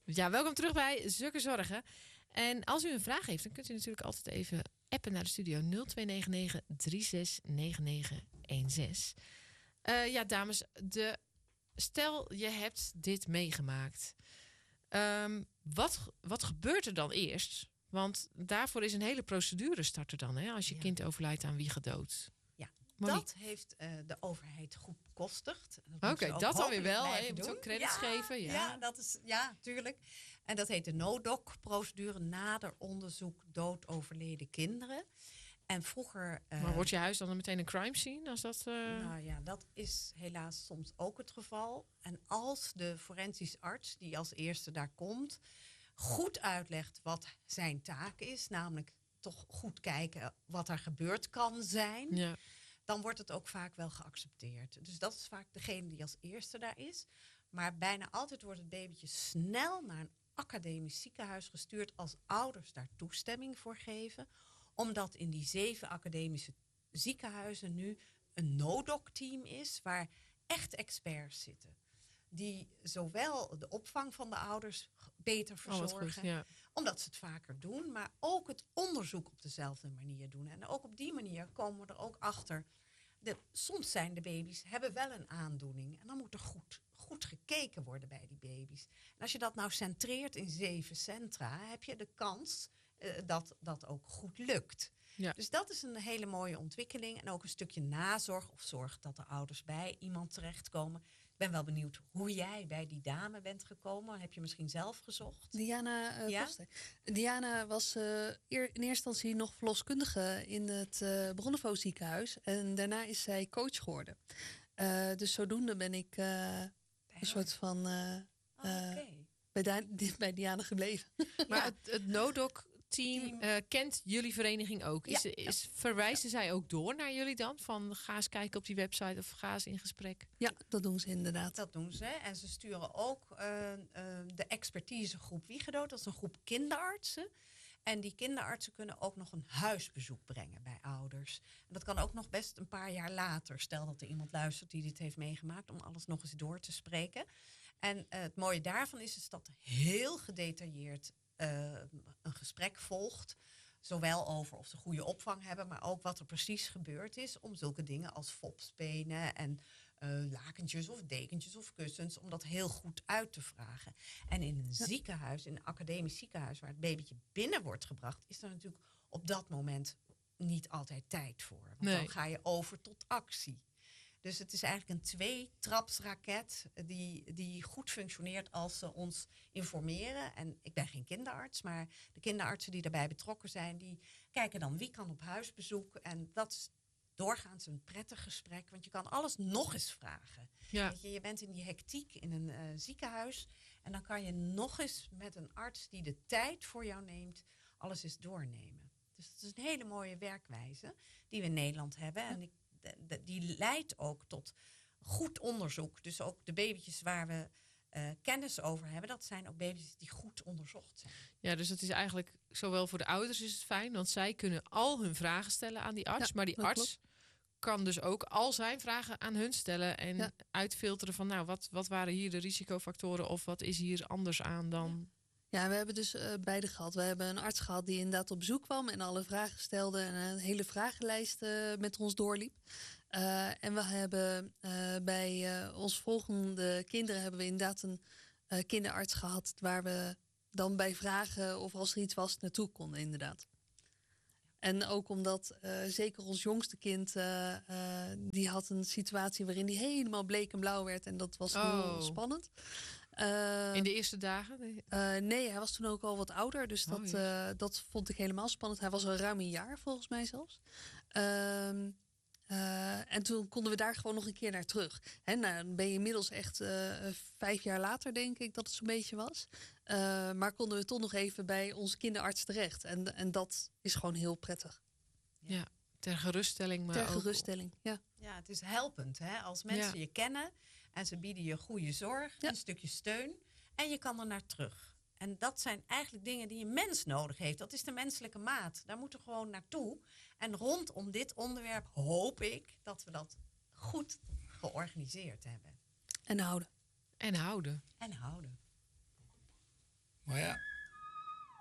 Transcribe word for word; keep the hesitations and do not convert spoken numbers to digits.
Ja, welkom terug bij Zukke Zorgen. En als u een vraag heeft, dan kunt u natuurlijk altijd even appen naar de studio nul twee negen negen drie zes negen negen een zes. Uh, ja, dames, de, stel je hebt dit meegemaakt. Um, wat, wat gebeurt er dan eerst? Want daarvoor is een hele procedure start er dan, hè, als je ja. kind overlijdt aan wie gedood. Ja, Monique. Dat heeft uh, de overheid goed bekostigd. Oké, okay, dat dan weer wel. Je moet ook credits ja, geven. Ja. ja, dat is ja, tuurlijk. En dat heet de NODOC-procedure, nader onderzoek dood overleden kinderen. En vroeger. Uh, maar wordt je huis dan meteen een crime scene? Als dat, uh... Nou ja, dat is helaas soms ook het geval. En als de forensisch arts die als eerste daar komt goed uitlegt wat zijn taak is, namelijk toch goed kijken wat er gebeurd kan zijn, ja. dan wordt het ook vaak wel geaccepteerd. Dus dat is vaak degene die als eerste daar is. Maar bijna altijd wordt het babytje snel naar een academisch ziekenhuis gestuurd als ouders daar toestemming voor geven. Omdat in die zeven academische ziekenhuizen nu een NODOC-team is waar echt experts zitten. Die zowel de opvang van de ouders beter verzorgen, goed, ja. omdat ze het vaker doen, maar ook het onderzoek op dezelfde manier doen. En ook op die manier komen we er ook achter. De, soms zijn de baby's, hebben wel een aandoening. En dan moet er goed, goed gekeken worden bij die baby's. En als je dat nou centreert in zeven centra, heb je de kans uh, dat dat ook goed lukt. Ja. Dus dat is een hele mooie ontwikkeling. En ook een stukje nazorg of zorg dat de ouders bij iemand terechtkomen. Ik ben wel benieuwd hoe jij bij die dame bent gekomen. Heb je misschien zelf gezocht? Diana uh, ja? Diana was uh, eer, in eerste instantie nog verloskundige in het uh, Bronnevo ziekenhuis. En daarna is zij coach geworden. Uh, dus zodoende ben ik uh, een soort van uh, oh, okay. uh, bij, Di- bij Diana gebleven. Maar ja. het, het NODOC team uh, kent jullie vereniging ook. Is, ja, is, ja. Verwijzen zij ook door naar jullie dan? Van ga eens kijken op die website of ga eens in gesprek? Ja, dat doen ze inderdaad. Dat doen ze. En ze sturen ook uh, uh, de expertisegroep Wiegedood. Dat is een groep kinderartsen. En die kinderartsen kunnen ook nog een huisbezoek brengen bij ouders. En dat kan ook nog best een paar jaar later. Stel dat er iemand luistert die dit heeft meegemaakt, om alles nog eens door te spreken. En uh, het mooie daarvan is, is dat heel gedetailleerd Uh, een gesprek volgt. Zowel over of ze goede opvang hebben, maar ook wat er precies gebeurd is. Om zulke dingen als fopspenen en uh, lakentjes of dekentjes of kussens, om dat heel goed uit te vragen. En in een ja. ziekenhuis, in een academisch ziekenhuis, waar het babytje binnen wordt gebracht, is er natuurlijk op dat moment niet altijd tijd voor. Want nee. dan ga je over tot actie. Dus het is eigenlijk een twee-trapsraket die, die goed functioneert als ze ons informeren. En ik ben geen kinderarts, maar de kinderartsen die daarbij betrokken zijn, die kijken dan wie kan op huisbezoek. En dat is doorgaans een prettig gesprek, want je kan alles nog eens vragen. Ja. Weet je, je bent in die hectiek in een uh, ziekenhuis en dan kan je nog eens met een arts die de tijd voor jou neemt, alles eens doornemen. Dus dat is een hele mooie werkwijze die we in Nederland hebben. En ik De, de, die leidt ook tot goed onderzoek. Dus ook de babytjes waar we uh, kennis over hebben, dat zijn ook baby's die goed onderzocht zijn. Ja, dus het is eigenlijk zowel voor de ouders is het fijn, want zij kunnen al hun vragen stellen aan die arts. Ja, maar die arts klopt. kan dus ook al zijn vragen aan hun stellen en ja. uitfilteren van nou, wat, wat waren hier de risicofactoren of wat is hier anders aan dan... Ja. Ja, we hebben dus uh, beide gehad. We hebben een arts gehad die inderdaad op bezoek kwam en alle vragen stelde en een hele vragenlijst uh, met ons doorliep. Uh, en we hebben uh, bij uh, ons volgende kinderen hebben we inderdaad een uh, kinderarts gehad waar we dan bij vragen of als er iets was naartoe konden inderdaad. En ook omdat uh, zeker ons jongste kind, uh, uh, die had een situatie waarin die helemaal bleek en blauw werd. En dat was oh. heel spannend. Uh, In de eerste dagen? Uh, nee, hij was toen ook al wat ouder. Dus dat, oh, uh, dat vond ik helemaal spannend. Hij was al ruim een jaar volgens mij zelfs. Uh, uh, en toen konden we daar gewoon nog een keer naar terug. Hè, nou, dan ben je inmiddels echt uh, vijf jaar later, denk ik, dat het zo'n beetje was. Uh, maar konden we toch nog even bij onze kinderarts terecht. En, en dat is gewoon heel prettig. Ja, ja ter geruststelling. Maar ter ook... geruststelling, ja. Ja, het is helpend. Hè? Als mensen ja. je kennen en ze bieden je goede zorg, ja. een stukje steun. En je kan er naar terug. En dat zijn eigenlijk dingen die een mens nodig heeft. Dat is de menselijke maat. Daar moeten we gewoon naartoe. En rondom dit onderwerp hoop ik dat we dat goed georganiseerd hebben. En houden. En houden. En houden.